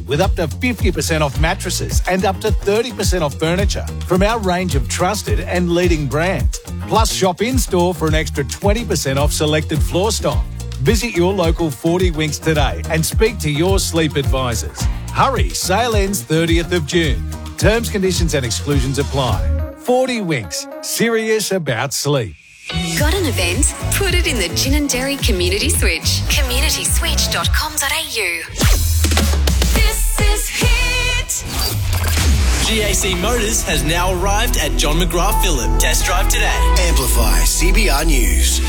with up to 50% off mattresses and up to 30% off furniture from our range of trusted and leading brands. Plus, shop in-store for an extra 20% off selected floor stock. Visit your local 40 Winks today and speak to your sleep advisors. Hurry, sale ends 30th of June. Terms, conditions and exclusions apply. 40 Winks, serious about sleep. Got an event? Put it in the Gin and Dairy Community Switch. communityswitch.com.au. This is Hit. GAC Motors has now arrived at John McGrath Phillip. Test drive today. Amplify CBR News.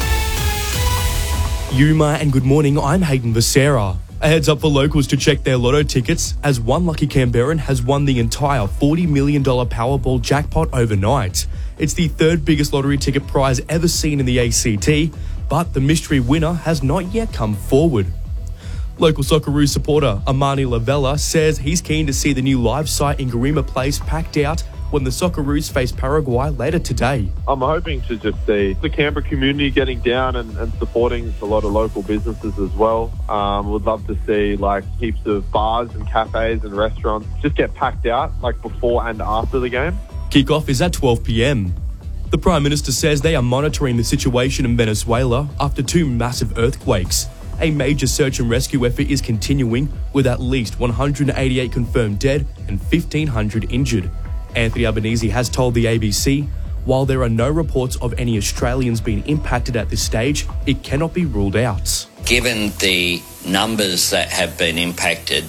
Yuma and good morning, I'm Hayden Becerra. A heads up for locals to check their lotto tickets as one lucky Canberran has won the entire $40 million Powerball jackpot overnight. It's the third biggest lottery ticket prize ever seen in the ACT, but the mystery winner has not yet come forward. Local Socceroos supporter Amani Lavella says he's keen to see the new live site in Garima Place packed out when the Socceroos face Paraguay later today. I'm hoping to just see the Canberra community getting down and supporting a lot of local businesses as well. Would love to see like heaps of bars and cafes and restaurants just get packed out like before and after the game. Kickoff is at 12 p.m. The Prime Minister says they are monitoring the situation in Venezuela after two massive earthquakes. A major search and rescue effort is continuing with at least 188 confirmed dead and 1,500 injured. Anthony Albanese has told the ABC, while there are no reports of any Australians being impacted at this stage, it cannot be ruled out. Given the numbers that have been impacted,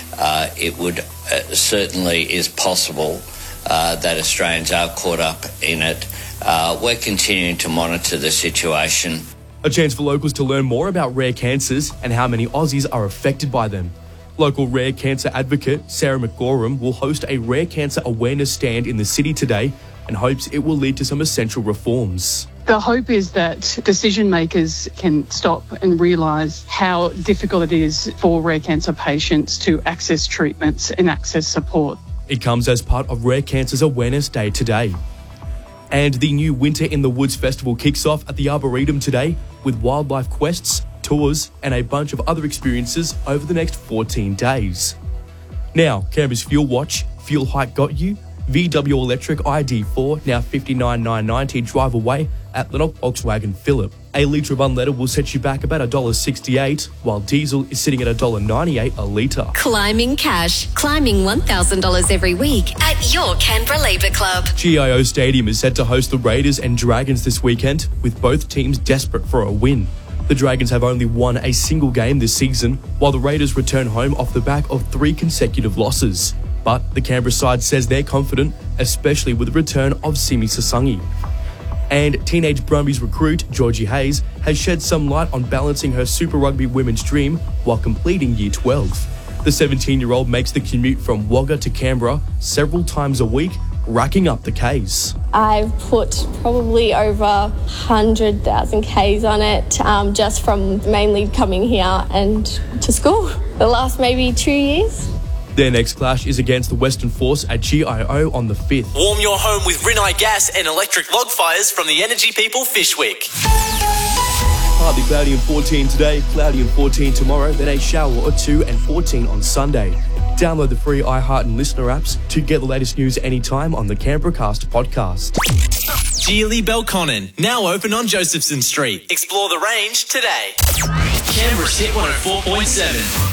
it would certainly is possible that Australians are caught up in it. We're continuing to monitor the situation. A chance for locals to learn more about rare cancers and how many Aussies are affected by them. Local rare cancer advocate Sarah McGorum will host a rare cancer awareness stand in the city today and hopes it will lead to some essential reforms. The hope is that decision makers can stop and realise how difficult it is for rare cancer patients to access treatments and access support. It comes as part of Rare Cancers Awareness Day today. And the new Winter in the Woods Festival kicks off at the Arboretum today with wildlife quests, tours and a bunch of other experiences over the next 14 days. Now, Canberra's Fuel Watch, Fuel Hike got you. VW Electric ID4 now $59,990 drive away at Lennox Volkswagen Phillip. A litre of unleaded will set you back about $1.68, while diesel is sitting at $1.98 a litre. Climbing cash. Climbing $1,000 every week at your Canberra Labour Club. GIO Stadium is set to host the Raiders and Dragons this weekend, with both teams desperate for a win. The Dragons have only won a single game this season, while the Raiders return home off the back of 3 consecutive losses. But the Canberra side says they're confident, especially with the return of Simi Sasangi. And teenage Brumbies recruit Georgie Hayes has shed some light on balancing her Super Rugby women's dream while completing Year 12. The 17-year-old makes the commute from Wagga to Canberra several times a week, racking up the Ks. I've put probably over 100,000 Ks on it, just from mainly coming here and to school. The last maybe 2 years. Their next clash is against the Western Force at GIO on the 5th. Warm your home with Rinnai gas and electric log fires from the Energy People Fishwick. Partly cloudy and 14 today, cloudy and 14 tomorrow, then a shower or 2 and 14 on Sunday. Download the free iHeart and Listener apps to get the latest news anytime on the Canberra Cast podcast. Geely Belconnen, now open on Josephson Street. Explore the range today. Canberra Hit 104.7.